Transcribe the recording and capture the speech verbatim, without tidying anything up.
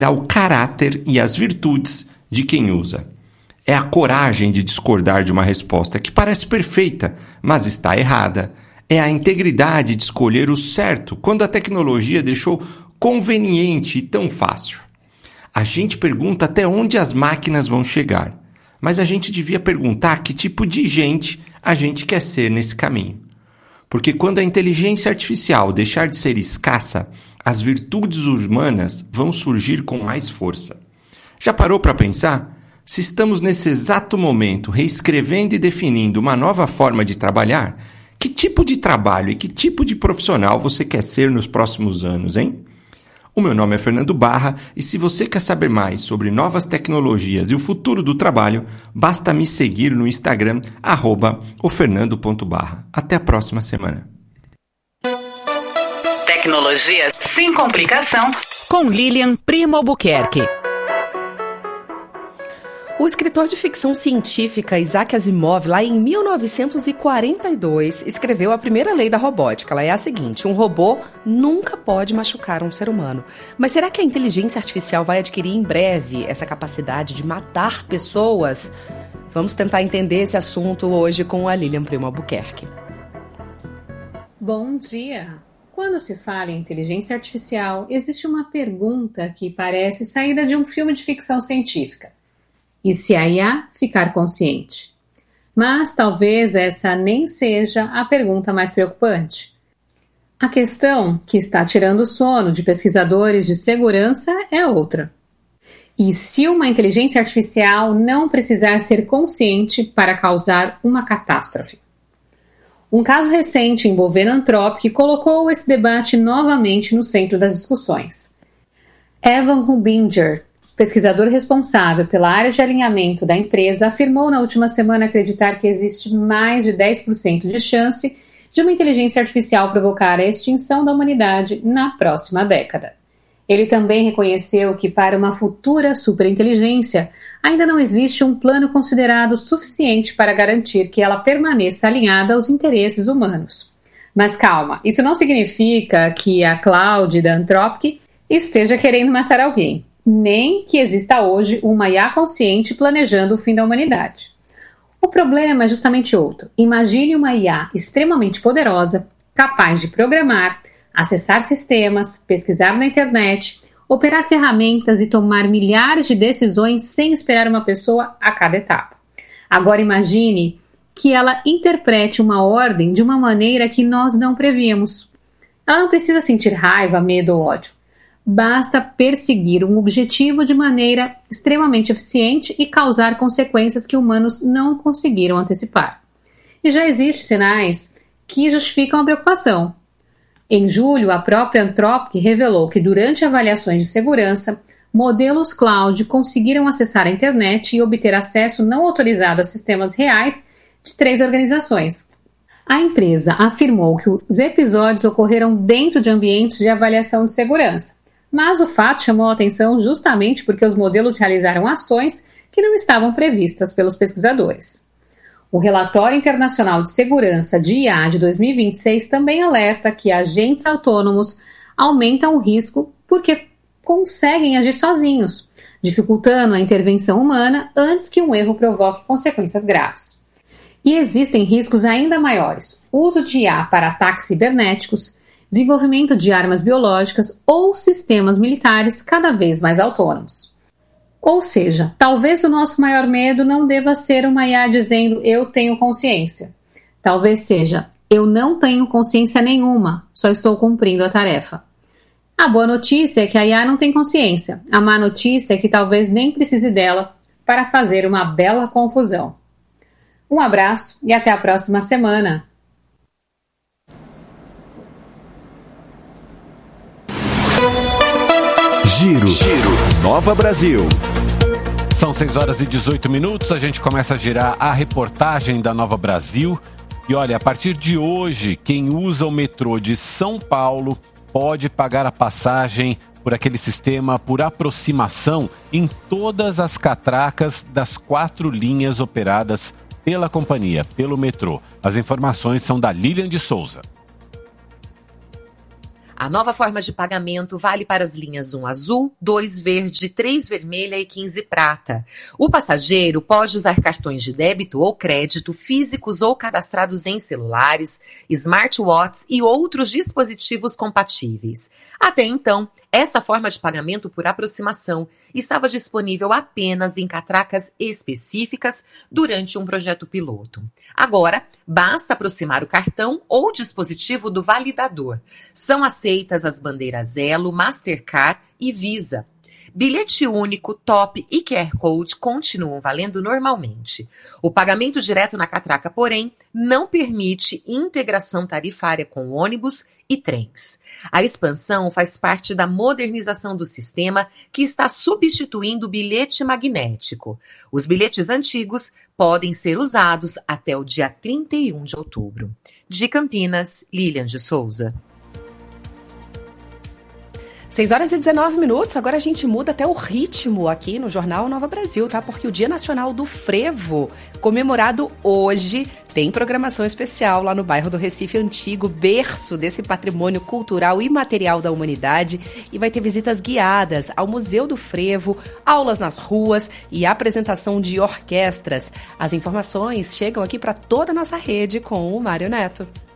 o caráter e as virtudes de quem usa. É a coragem de discordar de uma resposta que parece perfeita, mas está errada. É a integridade de escolher o certo quando a tecnologia deixou conveniente e tão fácil. A gente pergunta até onde as máquinas vão chegar, mas a gente devia perguntar que tipo de gente a gente quer ser nesse caminho. Porque quando a inteligência artificial deixar de ser escassa, as virtudes humanas vão surgir com mais força. Já parou para pensar? Se estamos nesse exato momento reescrevendo e definindo uma nova forma de trabalhar, que tipo de trabalho e que tipo de profissional você quer ser nos próximos anos, hein? O meu nome é Fernando Barra e se você quer saber mais sobre novas tecnologias e o futuro do trabalho, basta me seguir no Instagram, arroba ofernando ponto barra. Até a próxima semana. Tecnologia sem complicação com Lilian Primo Albuquerque. O escritor de ficção científica Isaac Asimov, lá em mil novecentos e quarenta e dois, escreveu a primeira lei da robótica. Ela é a seguinte: um robô nunca pode machucar um ser humano. Mas será que a inteligência artificial vai adquirir em breve essa capacidade de matar pessoas? Vamos tentar entender esse assunto hoje com a Lilian Primo Albuquerque. Bom dia! Quando se fala em inteligência artificial, existe uma pergunta que parece saída de um filme de ficção científica. E se a I A ficar consciente? Mas talvez essa nem seja a pergunta mais preocupante. A questão que está tirando o sono de pesquisadores de segurança é outra. E se uma inteligência artificial não precisar ser consciente para causar uma catástrofe? Um caso recente envolvendo a Anthropic colocou esse debate novamente no centro das discussões. Evan Hubinger, pesquisador responsável pela área de alinhamento da empresa, afirmou na última semana acreditar que existe mais de dez por cento de chance de uma inteligência artificial provocar a extinção da humanidade na próxima década. Ele também reconheceu que para uma futura superinteligência ainda não existe um plano considerado suficiente para garantir que ela permaneça alinhada aos interesses humanos. Mas calma, isso não significa que a Cloud da Anthropic esteja querendo matar alguém, nem que exista hoje uma I A consciente planejando o fim da humanidade. O problema é justamente outro. Imagine uma I A extremamente poderosa, capaz de programar, acessar sistemas, pesquisar na internet, operar ferramentas e tomar milhares de decisões sem esperar uma pessoa a cada etapa. Agora imagine que ela interprete uma ordem de uma maneira que nós não prevíamos. Ela não precisa sentir raiva, medo ou ódio. Basta perseguir um objetivo de maneira extremamente eficiente e causar consequências que humanos não conseguiram antecipar. E já existem sinais que justificam a preocupação. Em julho, a própria Anthropic revelou que durante avaliações de segurança, modelos cloud conseguiram acessar a internet e obter acesso não autorizado a sistemas reais de três organizações. A empresa afirmou que os episódios ocorreram dentro de ambientes de avaliação de segurança. Mas o fato chamou a atenção justamente porque os modelos realizaram ações que não estavam previstas pelos pesquisadores. O Relatório Internacional de Segurança de I A de dois mil e vinte e seis também alerta que agentes autônomos aumentam o risco porque conseguem agir sozinhos, dificultando a intervenção humana antes que um erro provoque consequências graves. E existem riscos ainda maiores: uso de I A para ataques cibernéticos, desenvolvimento de armas biológicas ou sistemas militares cada vez mais autônomos. Ou seja, talvez o nosso maior medo não deva ser uma I A dizendo eu tenho consciência. Talvez seja eu não tenho consciência nenhuma, só estou cumprindo a tarefa. A boa notícia é que a I A não tem consciência. A má notícia é que talvez nem precise dela para fazer uma bela confusão. Um abraço e até a próxima semana. Giro, Giro, Nova Brasil. São seis horas e dezoito minutos, a gente começa a girar a reportagem da Nova Brasil. E olha, a partir de hoje, quem usa o metrô de São Paulo pode pagar a passagem por aquele sistema por aproximação em todas as catracas das quatro linhas operadas pela companhia, pelo metrô. As informações são da Lilian de Souza. A nova forma de pagamento vale para as linhas um azul, dois verde, três vermelha e quinze prata. O passageiro pode usar cartões de débito ou crédito físicos ou cadastrados em celulares, smartwatches e outros dispositivos compatíveis. Até então, essa forma de pagamento por aproximação estava disponível apenas em catracas específicas durante um projeto piloto. Agora, basta aproximar o cartão ou dispositivo do validador. São aceitas as bandeiras Elo, Mastercard e Visa. Bilhete único, top e Q R Code continuam valendo normalmente. O pagamento direto na catraca, porém, não permite integração tarifária com ônibus e trens. A expansão faz parte da modernização do sistema que está substituindo o bilhete magnético. Os bilhetes antigos podem ser usados até o dia trinta e um de outubro. De Campinas, Lilian de Souza. seis horas e dezenove minutos, agora a gente muda até o ritmo aqui no Jornal Nova Brasil, tá? Porque o Dia Nacional do Frevo, comemorado hoje, tem programação especial lá no bairro do Recife Antigo, berço desse patrimônio cultural e material da humanidade, e vai ter visitas guiadas ao Museu do Frevo, aulas nas ruas e apresentação de orquestras. As informações chegam aqui para toda a nossa rede com o Mário Neto.